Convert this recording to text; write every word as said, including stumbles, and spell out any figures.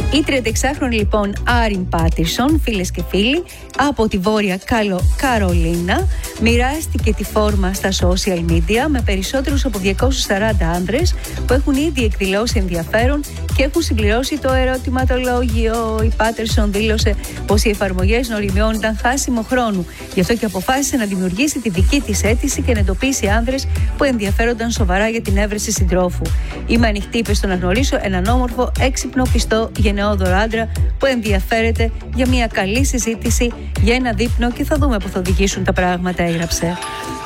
Η τριανταεξάχρονη λοιπόν Άριν Πάτισον, φίλες και φίλοι, από τη Βόρεια Καλο... Καρολίνα, μοιράστηκε τη φόρμα στα social media με περισσότερους από διακόσιους σαράντα άνδρες που έχουν ήδη εκδηλώσει ενδιαφέρον και έχουν συμπληρώσει το ερωτηματολόγιο. Η Πάτερσον δήλωσε πως οι εφαρμογές γνωριμιών ήταν χάσιμο χρόνου. Γι' αυτό και αποφάσισε να δημιουργήσει τη δική της αίτηση και να εντοπίσει άνδρες που ενδιαφέρονταν σοβαρά για την έβρεση συντρόφου. Είμαι ανοιχτή, είπε, στο να γνωρίσω έναν όμορφο, έξυπνο, πιστό, γενναιόδωρο άντρα που ενδιαφέρεται για μια καλή συζήτηση, για ένα δείπνο και θα δούμε που θα οδηγήσουν τα πράγματα, έγραψε.